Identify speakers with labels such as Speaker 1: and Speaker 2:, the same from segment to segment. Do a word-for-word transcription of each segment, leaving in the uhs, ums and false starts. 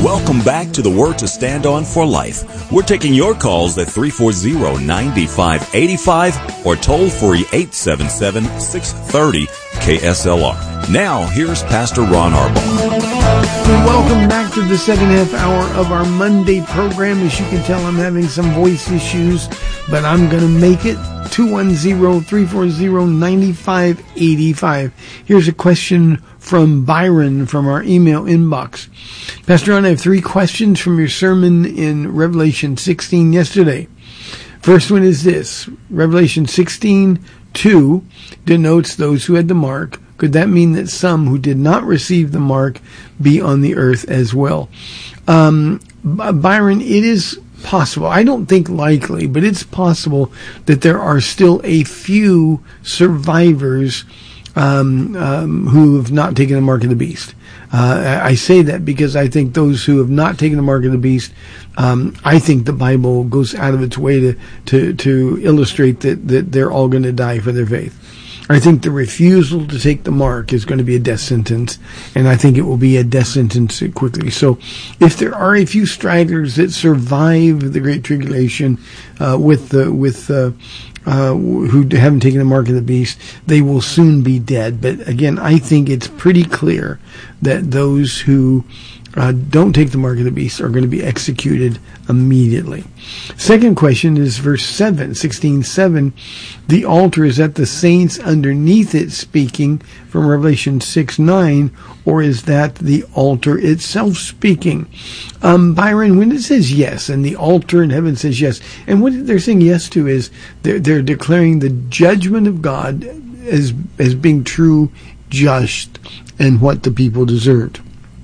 Speaker 1: Welcome back to the Word to Stand On for Life. We're taking your calls at three four zero, nine five eight five or toll free eight seven seven, six three zero, K S L R. Now, here's Pastor Ron Arbaugh.
Speaker 2: Welcome back to the second half hour of our Monday program. As you can tell, I'm having some voice issues, but I'm going to make it. two one zero, three four zero, nine five eight five. Here's a question from Byron from our email inbox. Pastor Ron, I have three questions from your sermon in Revelation sixteen yesterday. First one is this. Revelation sixteen two denotes those who had the mark. Could that mean that some who did not receive the mark be on the earth as well? Um, Byron, it is possible. I don't think likely, but it's possible that there are still a few survivors um, um, who have not taken the mark of the beast. Uh, I say that because I think those who have not taken the mark of the beast, um, I think the Bible goes out of its way to to, to illustrate that, that they're all going to die for their faith. I think the refusal to take the mark is going to be a death sentence, and I think it will be a death sentence quickly. So if there are a few stragglers that survive the Great Tribulation uh, with the with uh, uh, who haven't taken the mark of the beast, they will soon be dead. But again, I think it's pretty clear that those who uh, don't take the mark of the beast are going to be executed immediately. Second question is verse seven, sixteen seven. The altar, is that the saints underneath it speaking from Revelation six nine, or is that the altar itself speaking? Um, Byron, when it says yes, and the altar in heaven says yes, and what they're saying yes to is they're, they're declaring the judgment of God as, as being true, just, and what the people deserved.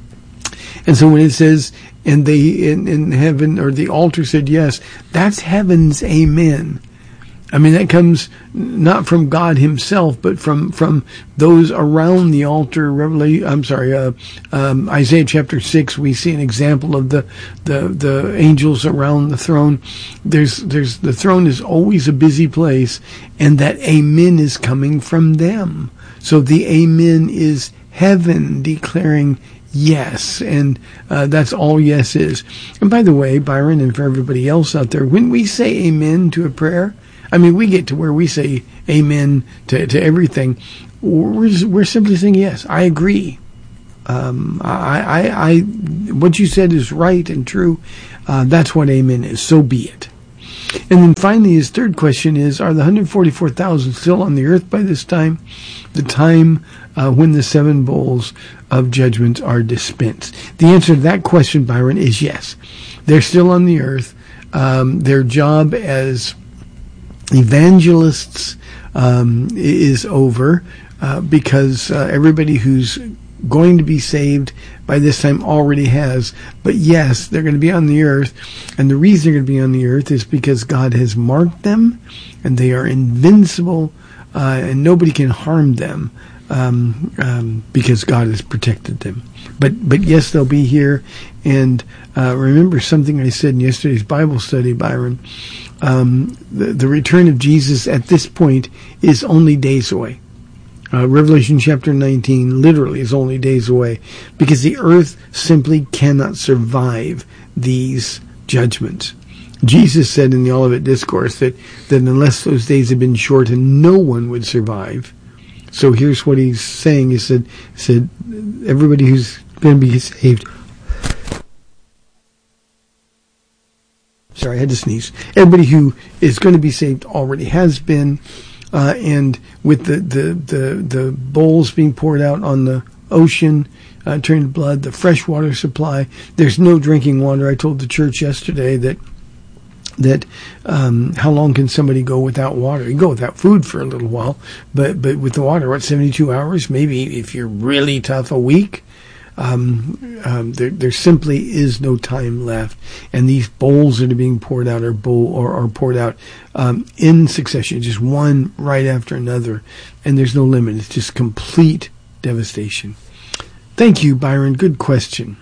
Speaker 2: And so when it says, and they in, in heaven, or the altar said yes, that's heaven's amen. I mean, that comes not from God himself, but from, from those around the altar. Revelation, I'm sorry, uh, um, Isaiah chapter six, we see an example of the, the, the angels around the throne. There's, there's, the throne is always a busy place, and that amen is coming from them. So the amen is heaven declaring yes, and uh, that's all yes is. And by the way, Byron, and for everybody else out there, when we say amen to a prayer, I mean, we get to where we say amen to, to everything. We're, we're simply saying yes, I agree. Um, I, I, I, what you said is right and true. Uh, that's what amen is. So be it. And then finally, his third question is, are the one hundred forty-four thousand still on the earth by this time? The time uh, when the seven bowls of judgment are dispensed. The answer to that question, Byron, is yes. They're still on the earth. Um, their job as evangelists um, is over uh, because uh, everybody who's going to be saved by this time already has. But yes, they're going to be on the earth, and the reason they're going to be on the earth is because God has marked them, and they are invincible, uh, and nobody can harm them um, um, because God has protected them. But but yes, they'll be here. And uh, remember something I said in yesterday's Bible study, Byron. Um, the, the return of Jesus at this point is only days away. Uh, Revelation chapter nineteen literally is only days away, because the earth simply cannot survive these judgments. Jesus said in the Olivet Discourse that, that unless those days had been shortened, no one would survive. So here's what he's saying. He said, said everybody who's going to be saved. Sorry, I had to sneeze. Everybody who is going to be saved already has been. Uh, and with the, the, the, the bowls being poured out on the ocean, uh, turning to blood, the fresh water supply, there's no drinking water. I told the church yesterday that that um, how long can somebody go without water? You go without food for a little while, but but with the water, what, seventy-two hours? Maybe if you're really tough, a week. Um, um, there, there simply is no time left, and these bowls that are being poured out are bowl or are poured out um, in succession, just one right after another, and there's no limit. It's just complete devastation. Thank you, Byron. Good question.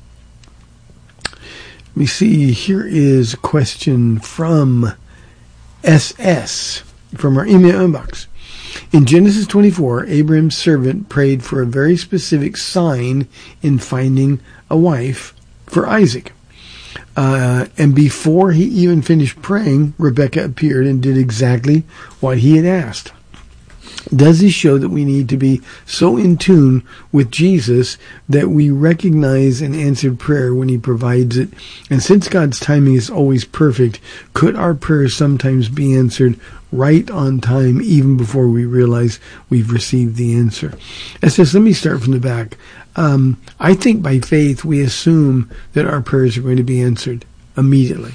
Speaker 2: Let me see. Here is a question from S S from our email inbox. In Genesis twenty-four, Abraham's servant prayed for a very specific sign in finding a wife for Isaac. Uh, and before he even finished praying, Rebekah appeared and did exactly what he had asked. Does this show that we need to be so in tune with Jesus that we recognize an answered prayer when he provides it? And since God's timing is always perfect, could our prayers sometimes be answered right on time even before we realize we've received the answer? It says, let me start from the back. Um, I think by faith we assume that our prayers are going to be answered immediately.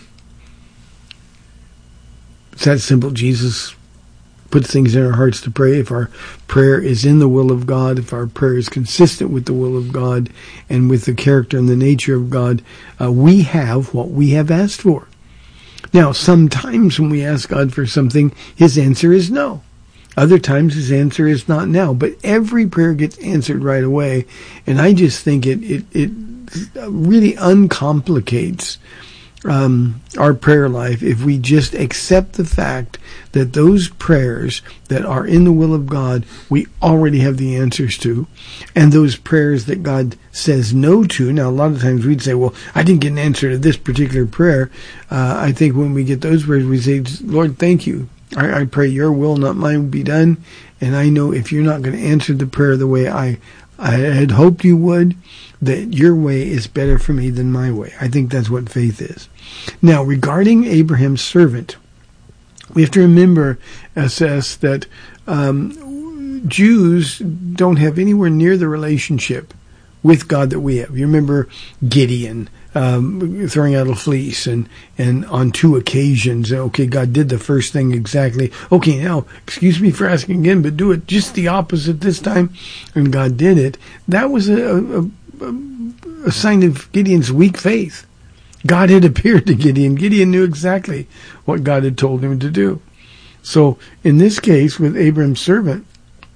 Speaker 2: It's that simple. Jesus puts things in our hearts to pray. If our prayer is in the will of God, if our prayer is consistent with the will of God and with the character and the nature of God, uh, we have what we have asked for. Now, sometimes when we ask God for something, his answer is no. Other times his answer is not now. But every prayer gets answered right away. And I just think it, it, it really uncomplicates Um, our prayer life if we just accept the fact that those prayers that are in the will of God, we already have the answers to, and those prayers that God says no to. Now, a lot of times we'd say, well, I didn't get an answer to this particular prayer. Uh, I think when we get those prayers, we say, Lord, thank you. I, I pray your will, not mine, be done. And I know if you're not going to answer the prayer the way I, I had hoped you would, that your way is better for me than my way. I think that's what faith is. Now, regarding Abraham's servant, we have to remember, S S, that um, Jews don't have anywhere near the relationship with God that we have. You remember Gideon um, throwing out a fleece, and, and on two occasions, okay, God did the first thing exactly. Okay, now, excuse me for asking again, but do it just the opposite this time. And God did it. That was a, a, a sign of Gideon's weak faith. God had appeared to Gideon. Gideon knew exactly what God had told him to do. So in this case, with Abraham's servant,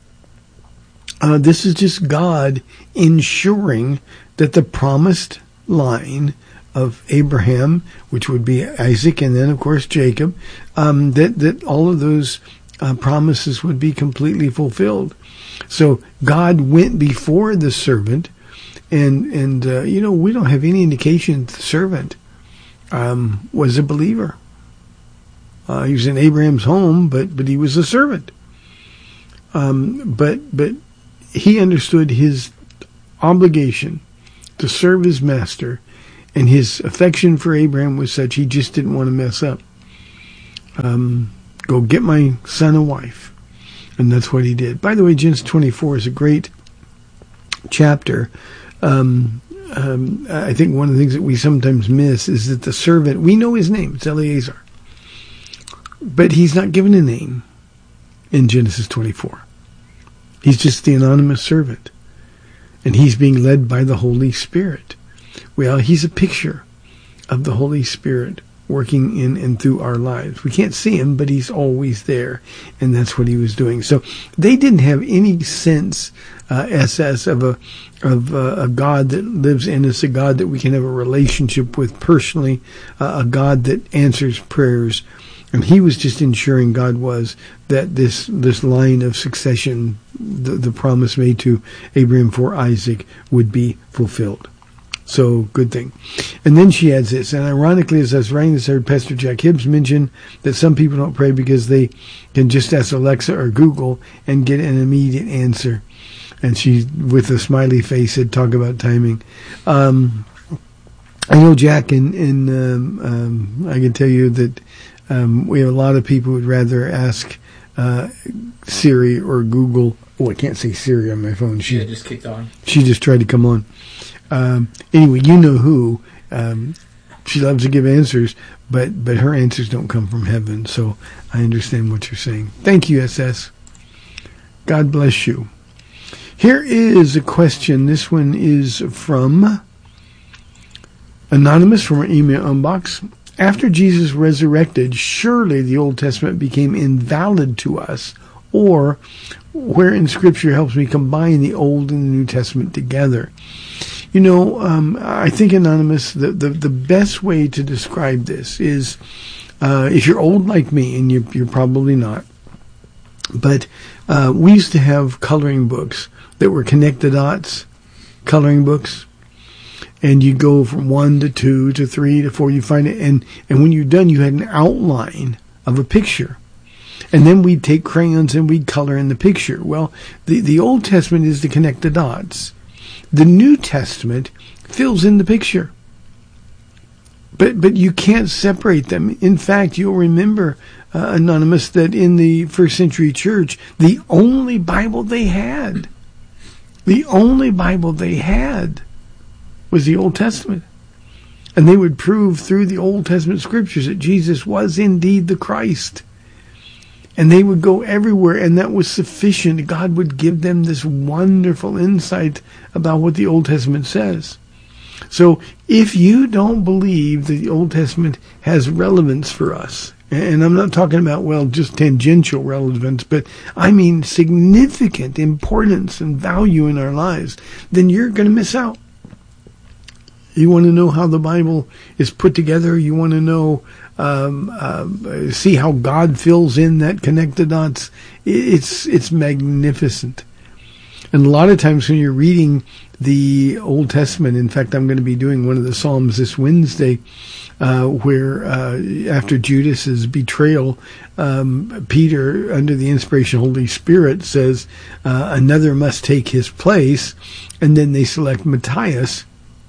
Speaker 2: uh, this is just God ensuring that the promised line of Abraham, which would be Isaac and then, of course, Jacob, um, that, that all of those uh, promises would be completely fulfilled. So God went before the servant. And, and uh, you know, we don't have any indication that the servant um, was a believer. Uh, he was in Abraham's home, but, but he was a servant. Um, but, but he understood his obligation to serve his master, and his affection for Abraham was such he just didn't want to mess up. Um, go get my son a wife. And that's what he did. By the way, Genesis twenty-four is a great chapter. Um, um, I think one of the things that we sometimes miss is that the servant, we know his name, it's Eliezer, but he's not given a name in Genesis twenty-four. He's just the anonymous servant, and he's being led by the Holy Spirit. Well, he's a picture of the Holy Spirit working in and through our lives. We can't see him, but he's always there, and that's what he was doing. So they didn't have any sense, uh, S S, of a of uh, a God that lives in us, a God that we can have a relationship with personally, uh, a God that answers prayers. And he was just ensuring, God was, that this this line of succession, the, the promise made to Abraham for Isaac, would be fulfilled. So, good thing. And then she adds this, and ironically, as I was writing this, I heard Pastor Jack Hibbs mention that some people don't pray because they can just ask Alexa or Google and get an immediate answer. And she, with a smiley face, said, talk about timing. Um, I know, Jack, and, and um, um, I can tell you that um, we have a lot of people who would rather ask uh, Siri or Google. Oh, I can't say Siri on my phone. She
Speaker 3: yeah, just kicked on.
Speaker 2: She just tried to come on. Um, anyway, you know who. Um, she loves to give answers, but, but her answers don't come from heaven. So I understand what you're saying. Thank you, S S. God bless you. Here is a question. This one is from Anonymous from our email inbox. After Jesus resurrected, surely the Old Testament became invalid to us, or where in Scripture helps me combine the Old and the New Testament together. You know, um, I think, Anonymous, the, the, the best way to describe this is, uh, if you're old like me, and you're, you're probably not, but uh, we used to have coloring books that were connect the dots coloring books. And you go from one to two to three to four. You find it, and, and when you're done, you had an outline of a picture. And then we'd take crayons and we'd color in the picture. Well, the, the Old Testament is to connect the dots. The New Testament fills in the picture. But but you can't separate them. In fact, you'll remember, uh, Anonymous, that in the first century church, the only Bible they had, the only Bible they had was the Old Testament. And they would prove through the Old Testament scriptures that Jesus was indeed the Christ. And they would go everywhere, and that was sufficient. God would give them this wonderful insight about what the Old Testament says. So if you don't believe that the Old Testament has relevance for us, and I'm not talking about, well, just tangential relevance, but I mean significant importance and value in our lives, then you're going to miss out. You want to know how the Bible is put together? You want to know, um, uh, see how God fills in that connect the dots? It's, it's magnificent. And a lot of times when you're reading the Old Testament, in fact, I'm going to be doing one of the Psalms this Wednesday, uh, where, uh, after Judas's betrayal, um, Peter, under the inspiration of the Holy Spirit, says, uh, another must take his place. And then they select Matthias,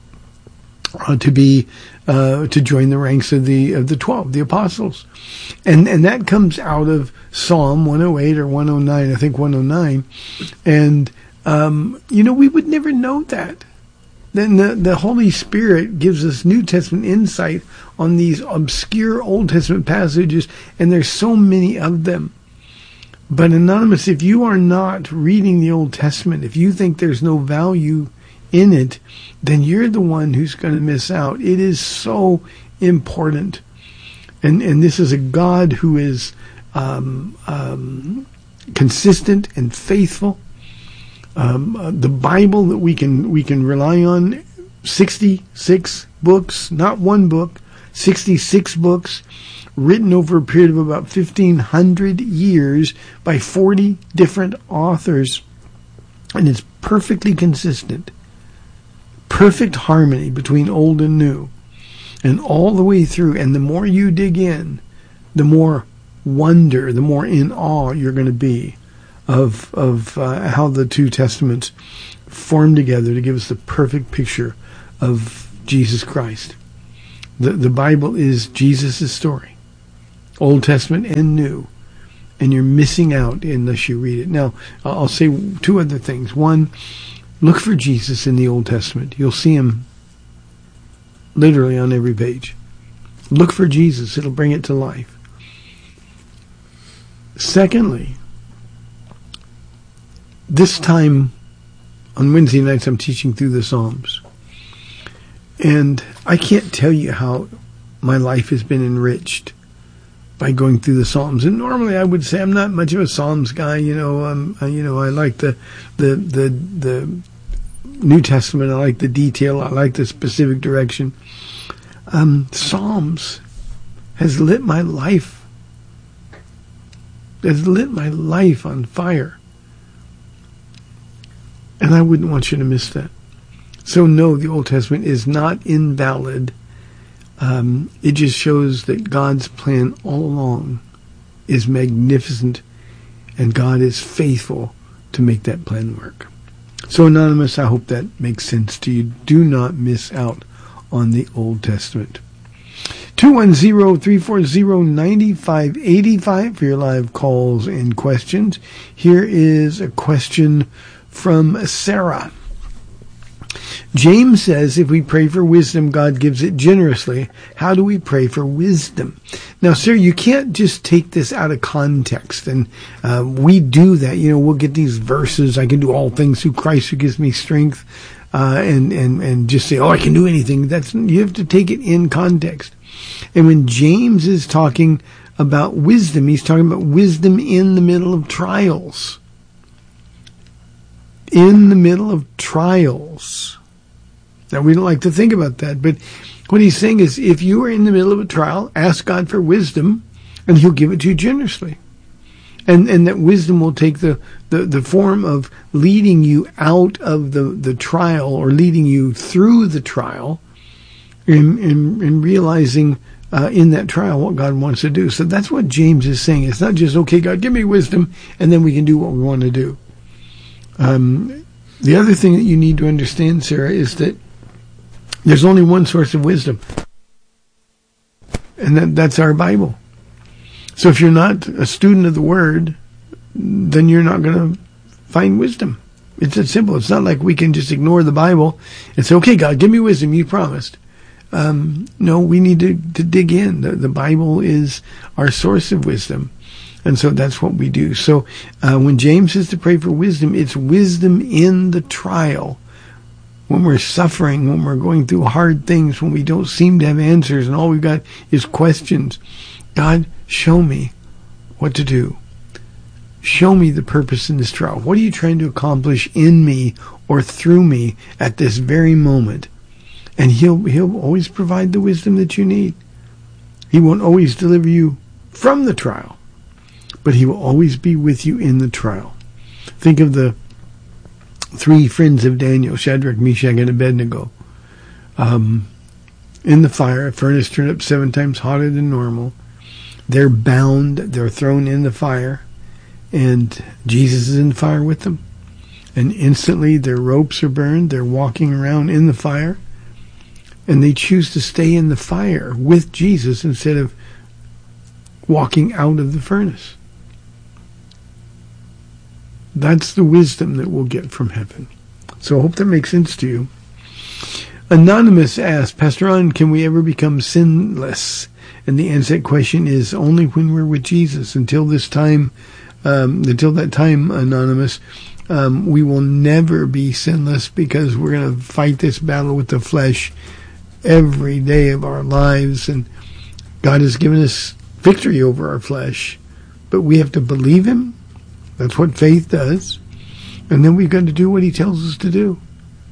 Speaker 2: Uh, to be uh, to join the ranks of the of the twelve, the apostles, and and that comes out of Psalm one oh eight or one oh nine, I think one oh nine, and um, you know we would never know that. Then the the Holy Spirit gives us New Testament insight on these obscure Old Testament passages, and there's so many of them. But Anonymous, if you are not reading the Old Testament, if you think there's no value in it, then you're the one who's going to miss out. It is so important. And and this is a God who is um, um, consistent and faithful. Um, uh, the Bible that we can we can rely on, sixty-six books, not one book, sixty-six books, written over a period of about fifteen hundred years by forty different authors. And it's perfectly consistent. Perfect harmony between old and new, and all the way through. And the more you dig in, the more wonder, the more in awe you're going to be of of uh, how the two testaments form together to give us the perfect picture of Jesus Christ. The the Bible is Jesus' story, Old Testament and New, and you're missing out unless you read it. Now, I'll say two other things. One, look for Jesus in the Old Testament. You'll see him literally on every page. Look for Jesus. It'll bring it to life. Secondly, this time on Wednesday nights I'm teaching through the Psalms. And I can't tell you how my life has been enriched by going through the Psalms. And normally I would say I'm not much of a Psalms guy. You know, um, you know, I like the the the the New Testament. I like the detail. I like the specific direction. Um, Psalms has lit my life. Has lit my life on fire. And I wouldn't want you to miss that. So no, the Old Testament is not invalid. Um, it just shows that God's plan all along is magnificent, and God is faithful to make that plan work. So Anonymous, I hope that makes sense to you. Do not miss out on the Old Testament. two one zero, three four zero, nine five eight five for your live calls and questions. Here is a question from Sarah. James says if we pray for wisdom, God gives it generously. How do we pray for wisdom? Now, sir, you can't just take this out of context. And uh, we do that. You know, we'll get these verses. I can do all things through Christ who gives me strength. Uh, and, and, and just say, oh, I can do anything. That's, you have to take it in context. And when James is talking about wisdom, he's talking about wisdom in the middle of trials. In the middle of trials. Now, we don't like to think about that, but what he's saying is if you are in the middle of a trial, ask God for wisdom, and he'll give it to you generously. And and that wisdom will take the, the, the form of leading you out of the, the trial, or leading you through the trial, in, in, in realizing uh, in that trial what God wants to do. So that's what James is saying. It's not just, okay, God, give me wisdom, and then we can do what we want to do. Um, the other thing that you need to understand, Sarah, is that there's only one source of wisdom, and that, that's our Bible. So if you're not a student of the Word, then you're not going to find wisdom. It's that simple. It's not like we can just ignore the Bible and say, okay, God, give me wisdom, you promised. Um, no, we need to, to dig in. The, the Bible is our source of wisdom. And so that's what we do. So uh, when James says to pray for wisdom, it's wisdom in the trial. When we're suffering, when we're going through hard things, when we don't seem to have answers and all we've got is questions. God, show me what to do. Show me the purpose in this trial. What are you trying to accomplish in me or through me at this very moment? And he'll he'll always provide the wisdom that you need. He won't always deliver you from the trial, but he will always be with you in the trial. Think of the three friends of Daniel, Shadrach, Meshach, and Abednego. Um, in the fire, a furnace turned up seven times hotter than normal. They're bound, they're thrown in the fire, and Jesus is in the fire with them. And instantly their ropes are burned, they're walking around in the fire, and they choose to stay in the fire with Jesus instead of walking out of the furnace. That's the wisdom that we'll get from heaven. So I hope that makes sense to you. Anonymous asks, Pastor Ron, can we ever become sinless? And the answer to that question is only when we're with Jesus. Until this time, um, until that time, Anonymous, um, we will never be sinless, because we're going to fight this battle with the flesh every day of our lives. And God has given us victory over our flesh, but we have to believe Him. That's what faith does. And then we've got to do what He tells us to do.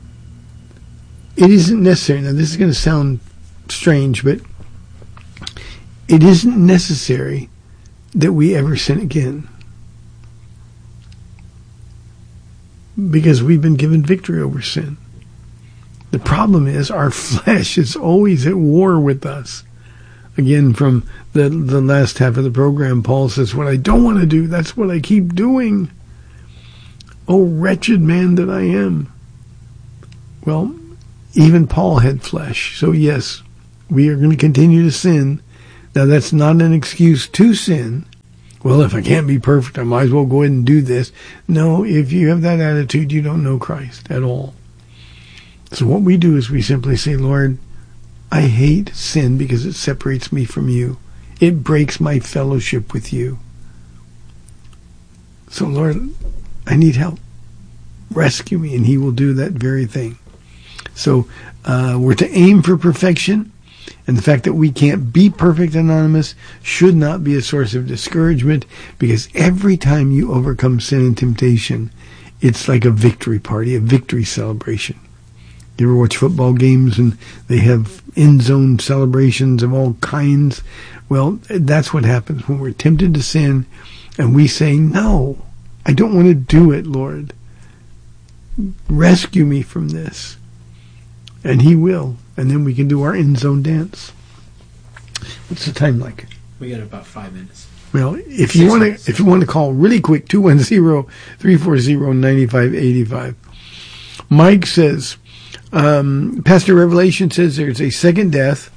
Speaker 2: It isn't necessary. Now, this is going to sound strange, but it isn't necessary that we ever sin again, because we've been given victory over sin. The problem is our flesh is always at war with us. Again, from the the last half of the program, Paul says, what I don't want to do, that's what I keep doing. Oh, wretched man that I am. Well, even Paul had flesh. So yes, we are going to continue to sin. Now, that's not an excuse to sin. Well, if I can't be perfect, I might as well go ahead and do this. No, if you have that attitude, you don't know Christ at all. So what we do is we simply say, Lord, I hate sin because it separates me from you. It breaks my fellowship with you. So, Lord, I need help. Rescue me, and He will do that very thing. So uh, we're to aim for perfection, and the fact that we can't be perfect, Anonymous, should not be a source of discouragement, because every time you overcome sin and temptation, it's like a victory party, a victory celebration. You ever watch football games and they have end zone celebrations of all kinds? Well, that's what happens when we're tempted to sin and we say, no, I don't want to do it, Lord. Rescue me from this. And He will. And then we can do our end zone dance. What's the time like?
Speaker 3: We got about five minutes.
Speaker 2: Well, if you want to, if you want to call really quick, two one zero, three four zero, nine five eight five. Mike says, Um, Pastor, Revelation says there's a second death,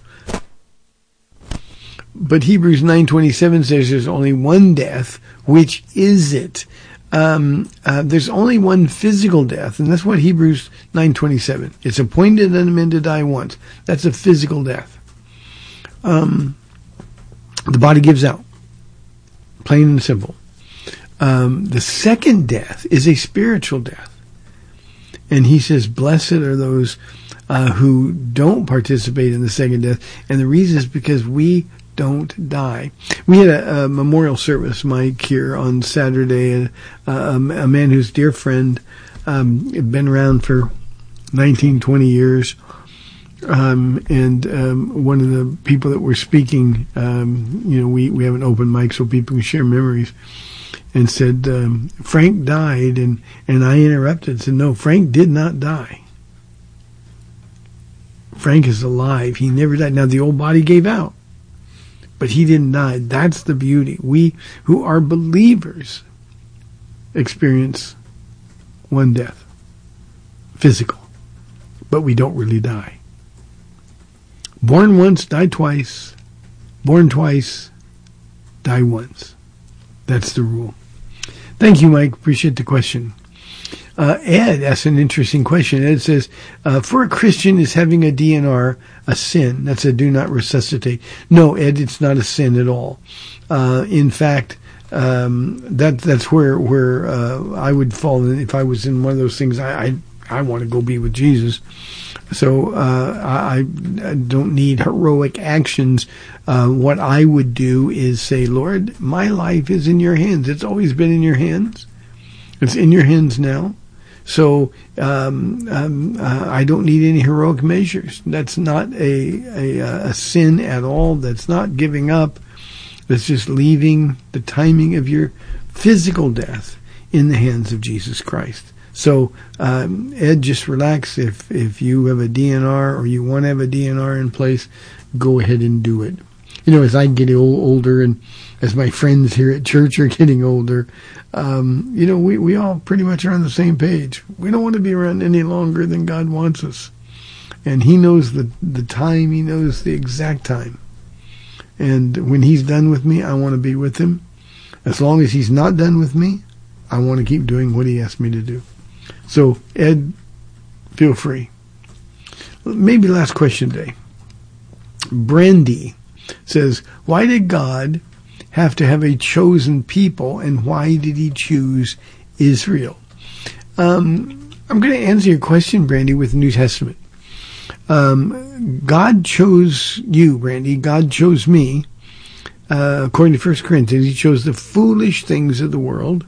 Speaker 2: but Hebrews nine twenty-seven says there's only one death. Which is it? Um, uh, there's only one physical death, and that's what Hebrews nine twenty-seven. It's appointed unto men to die once. That's a physical death. Um, the body gives out, plain and simple. Um, the second death is a spiritual death. And he says, blessed are those uh, who don't participate in the second death. And the reason is because we don't die. We had a, a memorial service, Mike, here on Saturday. And uh, a man who's a dear friend, um, had been around for nineteen, twenty years. Um, and um, one of the people that were speaking, um, you know, we, we have an open mic so people can share memories. and said, um, Frank died, and, and I interrupted and said, no, Frank did not die. Frank is alive. He never died. Now, the old body gave out, but he didn't die. That's the beauty. We who are believers experience one death, physical, but we don't really die. Born once, die twice. Born twice, die once. That's the rule. Thank you, Mike. Appreciate the question. Uh, Ed asks an interesting question. Ed says, uh, for a Christian, is having a D N R a sin? That's a do not resuscitate. No, Ed, it's not a sin at all. Uh, in fact, um, that that's where where uh, I would fall in. If I was in one of those things, I I, I want to go be with Jesus. So uh, I, I don't need heroic actions. Uh, what I would do is say, Lord, my life is in your hands. It's always been in your hands. It's in your hands now. So um, um, uh, I don't need any heroic measures. That's not a, a, a sin at all. That's not giving up. That's just leaving the timing of your physical death in the hands of Jesus Christ. So, um, Ed, just relax. If if you have a D N R or you want to have a D N R in place, go ahead and do it. You know, as I get old, older and as my friends here at church are getting older, um, you know, we, we all pretty much are on the same page. We don't want to be around any longer than God wants us. And He knows the, the time. He knows the exact time. And when He's done with me, I want to be with Him. As long as He's not done with me, I want to keep doing what He asked me to do. So, Ed, feel free. Maybe last question today. Brandy says, why did God have to have a chosen people, and why did He choose Israel? Um, I'm going to answer your question, Brandy, with the New Testament. Um, God chose you, Brandy. God chose me. Uh, according to First Corinthians, He chose the foolish things of the world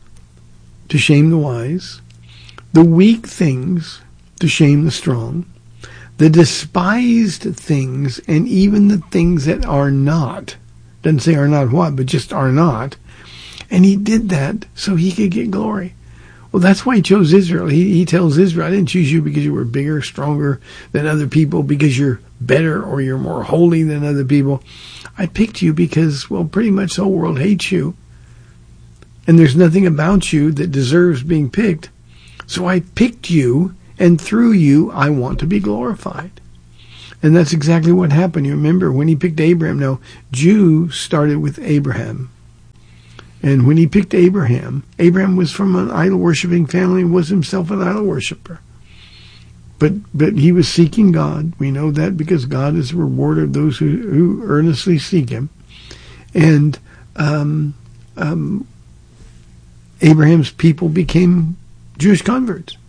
Speaker 2: to shame the wise, the weak things to shame the strong, the despised things, and even the things that are not. Doesn't say are not what, but just are not. And He did that so He could get glory. Well, that's why He chose Israel. He, he tells Israel, I didn't choose you because you were bigger, stronger than other people, because you're better or you're more holy than other people. I picked you because, well, pretty much the whole world hates you. And there's nothing about you that deserves being picked. So I picked you, and through you, I want to be glorified. And that's exactly what happened. You remember when He picked Abraham. Now, Jew started with Abraham. And when He picked Abraham, Abraham was from an idol-worshiping family and was himself an idol worshiper. But but he was seeking God. We know that because God is a rewarder of those who, who earnestly seek Him. And um, um, Abraham's people became Jewish converts.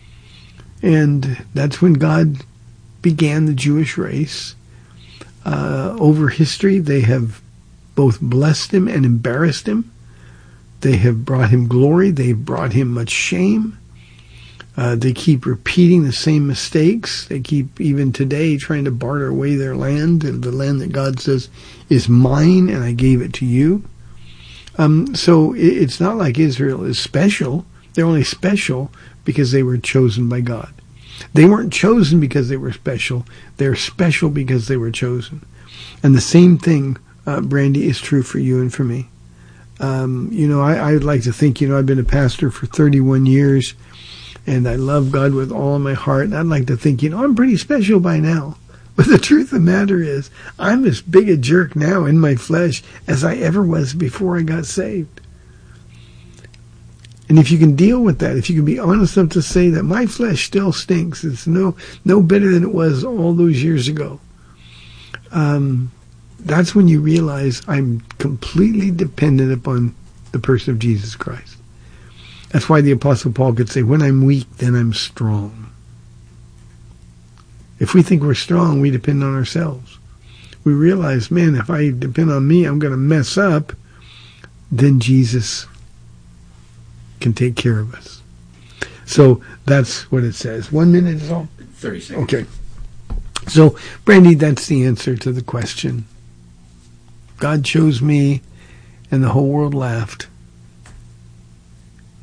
Speaker 2: And that's when God began the Jewish race. Uh, over history, they have both blessed Him and embarrassed Him. They have brought Him glory. They've brought Him much shame. Uh, they keep repeating the same mistakes. They keep, even today, trying to barter away their land, the land that God says is mine and I gave it to you. Um, so it, it's not like Israel is special. They're only special because they were chosen by God. They weren't chosen because they were special. They're special because they were chosen. And the same thing, uh, Brandy, is true for you and for me. Um, you know, I, I would like to think, you know, I've been a pastor for thirty-one years, and I love God with all of my heart. And I'd like to think, you know, I'm pretty special by now. But the truth of the matter is, I'm as big a jerk now in my flesh as I ever was before I got saved. And if you can deal with that, if you can be honest enough to say that my flesh still stinks, it's no no better than it was all those years ago, um, that's when you realize I'm completely dependent upon the person of Jesus Christ. That's why the Apostle Paul could say, when I'm weak, then I'm strong. If we think we're strong, we depend on ourselves. We realize, man, if I depend on me, I'm going to mess up. Then Jesus can take care of us. So that's what it says. One minute is all?
Speaker 3: thirty seconds.
Speaker 2: Okay. So, Brandy, that's the answer to the question. God chose me, and the whole world laughed.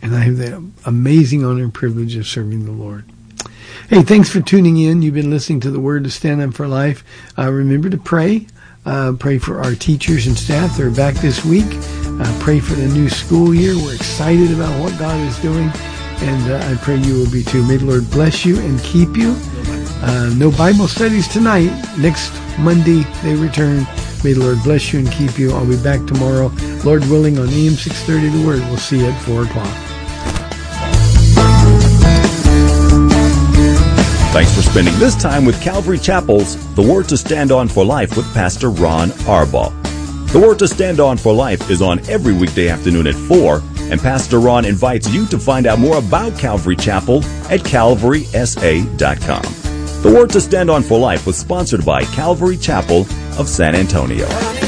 Speaker 2: And I have the amazing honor and privilege of serving the Lord. Hey, thanks for tuning in. You've been listening to the Word to Stand Up for Life. Uh, remember to pray. Uh, pray for our teachers and staff. They're back this week. Uh, pray for the new school year. We're excited about what God is doing. And uh, I pray you will be too. May the Lord bless you and keep you. Uh, no Bible studies tonight. Next Monday they return. May the Lord bless you and keep you. I'll be back tomorrow, Lord willing, on A M six thirty The Word. We'll see you at four o'clock.
Speaker 1: Thanks for spending this time with Calvary Chapel's The Word to Stand On for Life with Pastor Ron Arbaugh. The Word to Stand On for Life is on every weekday afternoon at four, and Pastor Ron invites you to find out more about Calvary Chapel at calvary s a dot com. The Word to Stand On for Life was sponsored by Calvary Chapel of San Antonio.